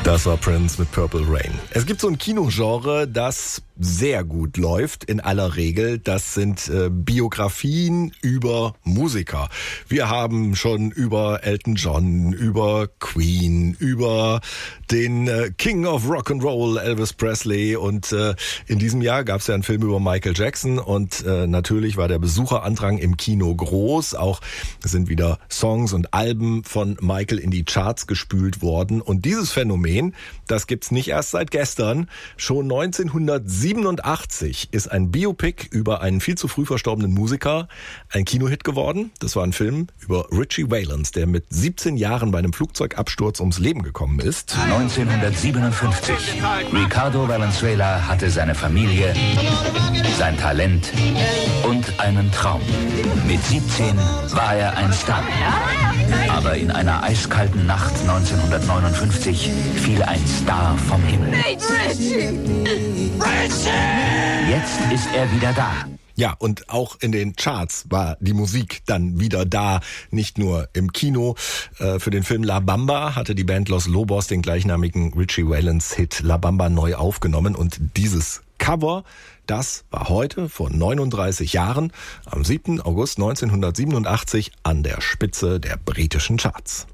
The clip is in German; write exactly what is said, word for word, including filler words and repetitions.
Das war Prince mit Purple Rain. Es gibt so ein Kinogenre, das sehr gut läuft in aller Regel. Das sind äh, Biografien über Musiker. Wir haben schon über Elton John, über Queen, über den äh, King of Rock'n'Roll, Elvis Presley. Und äh, in diesem Jahr gab es ja einen Film über Michael Jackson. Und äh, natürlich war der Besucherandrang im Kino groß. Auch sind wieder Songs und Alben von Michael in die Charts gespült worden. Und dieses Phänomen, das gibt's nicht erst seit gestern. Schon neunzehnhundertsiebenundachtzig ist ein Biopic über einen viel zu früh verstorbenen Musiker ein Kinohit geworden. Das war ein Film über Ritchie Valens, der mit siebzehn Jahren bei einem Flugzeugabsturz ums Leben gekommen ist. neunzehnhundertsiebenundfünfzig. Ricardo Valenzuela hatte seine Familie, sein Talent und einen Traum. Mit siebzehn war er ein Star. Aber in einer eiskalten Nacht neunzehnhundertneunundfünfzig fiel ein Star vom Himmel. Jetzt ist er wieder da. Ja, und auch in den Charts war die Musik dann wieder da, nicht nur im Kino. Äh, für den Film La Bamba hatte die Band Los Lobos den gleichnamigen Ritchie Valens-Hit La Bamba neu aufgenommen. Und dieses Cover, das war heute vor neununddreißig Jahren, am siebten August neunzehnhundertsiebenundachtzig, an der Spitze der britischen Charts.